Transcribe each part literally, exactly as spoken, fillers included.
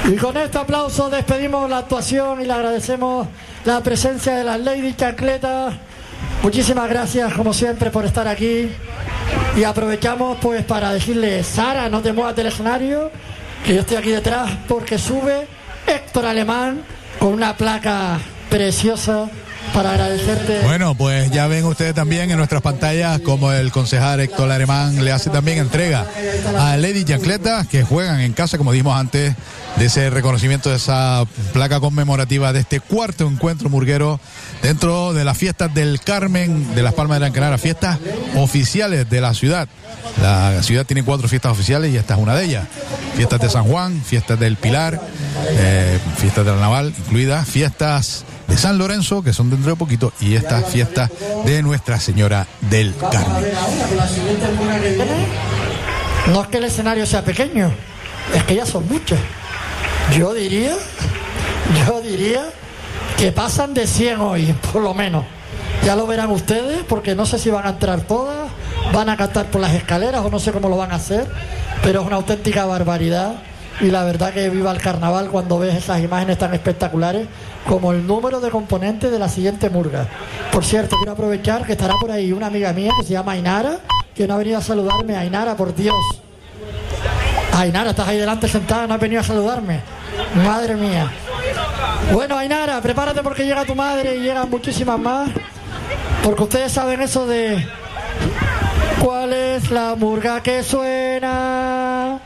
Y con este aplauso despedimos la actuación y le agradecemos la presencia de las Lady Chancletas. Muchísimas gracias, como siempre, por estar aquí. Y aprovechamos pues para decirle: Sara, no te muevas del escenario, que yo estoy aquí detrás, porque sube Héctor Alemán con una placa preciosa para agradecerte. Bueno, pues ya ven ustedes también en nuestras pantallas como el concejal Héctor Alemán le hace también entrega a Lady Chancletas, que juegan en casa, como dijimos antes, de ese reconocimiento de esa placa conmemorativa de este cuarto encuentro murguero dentro de las fiestas del Carmen de Las Palmas de Gran Canaria, fiestas oficiales de la ciudad. La ciudad tiene cuatro fiestas oficiales y esta es una de ellas. Fiestas de San Juan, fiestas del Pilar, eh, fiestas del Naval, incluidas fiestas de San Lorenzo, que son dentro de poquito, y esta fiesta de Nuestra Señora del Carmen. No es que el escenario sea pequeño, es que ya son muchas. Yo diría, yo diría que pasan de cien hoy, por lo menos. Ya lo verán ustedes, porque no sé si van a entrar todas, van a cantar por las escaleras o no sé cómo lo van a hacer, pero es una auténtica barbaridad. Y la verdad que viva el carnaval cuando ves esas imágenes tan espectaculares como el número de componentes de la siguiente murga. Por cierto, quiero aprovechar que estará por ahí una amiga mía que se llama Ainara, que no ha venido a saludarme. Ainara, por Dios. Ainara, estás ahí delante sentada, no has venido a saludarme. Madre mía. Bueno, Ainara, prepárate porque llega tu madre y llegan muchísimas más. Porque ustedes saben eso de... ¿Cuál es la murga que suena?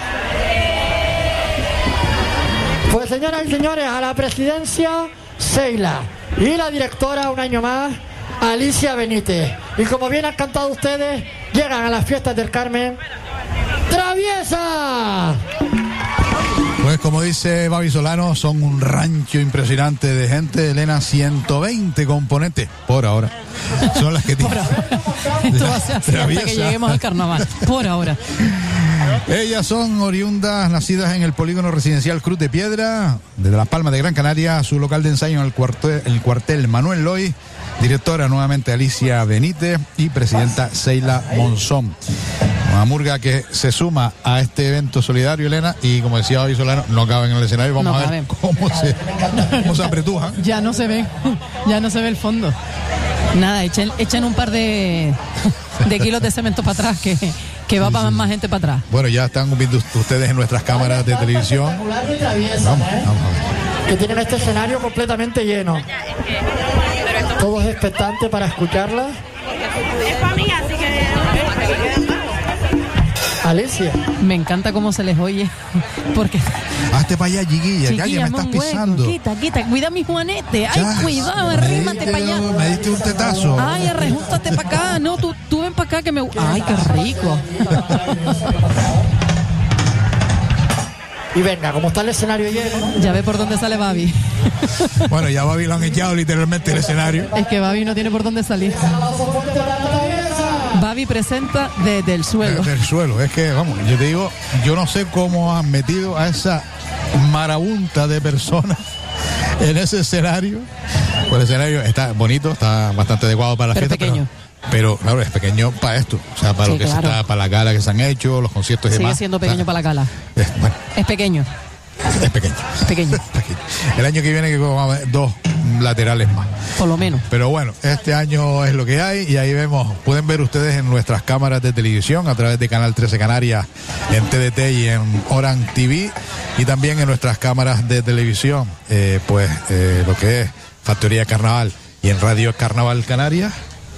Pues señoras y señores, a la presidencia Seila y la directora un año más Alicia Benítez. Y como bien han cantado ustedes, llegan a las fiestas del Carmen ¡Traviesa! Pues como dice Babi Solano, son un rancho impresionante de gente, Elena, ciento veinte componentes por ahora. Son las que tienen. Esto va a ser así hasta que lleguemos al carnaval, por ahora. Ellas son oriundas, nacidas en el polígono residencial Cruz de Piedra, desde Las Palmas de Gran Canaria, su local de ensayo en el cuartel, el cuartel Manuel Loy, directora nuevamente Alicia Benítez y presidenta Seila Monzón. Una murga que se suma a este evento solidario, Elena, y como decía Babi Solano, no caben en el escenario. Vamos no a ver cómo se, cómo se apretujan. Ya no se ve, ya no se ve el fondo. Nada, echen, echen un par de, de kilos de cemento para atrás que, que va sí, para sí. más gente para atrás. Bueno, ya están viendo ustedes en nuestras cámaras de televisión. Vamos, vamos. Que tienen este escenario completamente lleno. Todos expectantes para escucharla. Es para mí, así que... Alicia. Me encanta cómo se les oye. Porque. Hazte para allá, chiquilla, Chiquilla, ya que me estás pisando. Hueco, quita, quita, cuida mi Juanete. Ay, ya, cuidado, arrímate para allá. Me diste un tetazo. Ay, arrejúntate para acá. No, tú, tú ven para acá que me. Ay, qué rico. Y venga, como está el escenario lleno. Ya ve por dónde sale Babi. Bueno, ya Babi lo han echado literalmente el escenario. Es que Babi no tiene por dónde salir. Babi presenta desde el suelo. Desde el suelo. Es que, vamos, yo te digo, yo no sé cómo han metido a esa marabunta de personas en ese escenario. Pues el escenario está bonito, está bastante adecuado para la pero fiesta. Pequeño. Pero, pero, claro, es pequeño para esto. O sea, para sí, lo que claro. se está, para la gala que se han hecho, los conciertos y Sigue demás. siendo pequeño o sea, para la gala. Es, bueno, es pequeño. Es pequeño. Pequeño. pequeño. El año que viene que vamos a ver dos laterales más. Por lo menos. Pero bueno, este año es lo que hay y ahí vemos, pueden ver ustedes en nuestras cámaras de televisión a través de Canal trece Canarias, en T D T y en Orange T V y también en nuestras cámaras de televisión, eh, pues eh, lo que es Factoría Carnaval y en Radio Carnaval Canarias.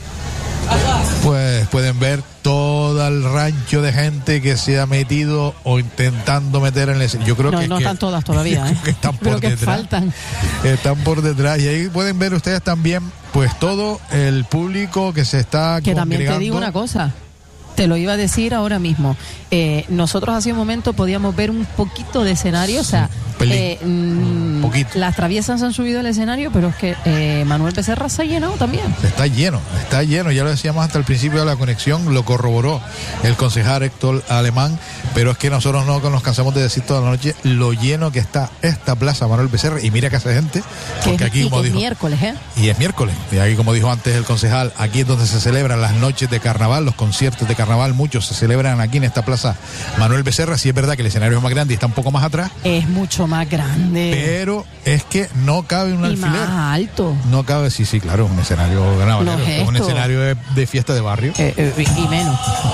Pues pueden ver todo el rancho de gente que se ha metido o intentando meter en el... Yo creo no, que, no que, están todas todavía, ¿eh? que están por creo que detrás. faltan. Están por detrás y ahí pueden ver ustedes también, pues todo el público que se está que también te digo una cosa. Te lo iba a decir ahora mismo. Eh, nosotros hace un momento podíamos ver un poquito de escenario, o sea, sí, eh, mmm, poquito. Las traviesas han subido al escenario, pero es que eh, Manuel Becerra se ha llenado también. Está lleno, está lleno, ya lo decíamos hasta el principio de la conexión, lo corroboró el concejal Héctor Alemán, pero es que nosotros no nos cansamos de decir toda la noche lo lleno que está esta plaza Manuel Becerra, y mira que hace gente, porque que, aquí y como que dijo, es miércoles, ¿eh? y es miércoles, y aquí como dijo antes el concejal, aquí es donde se celebran las noches de carnaval, los conciertos de carnaval, muchos se celebran aquí en esta plaza Manuel Becerra. Sí es verdad que el escenario es más grande y está un poco más atrás, es mucho más grande, pero es que no cabe un y alfiler, más alto. no cabe, sí, sí, claro, un escenario ganadero, No es un esto. escenario de, de fiesta de barrio. Eh, eh, y menos.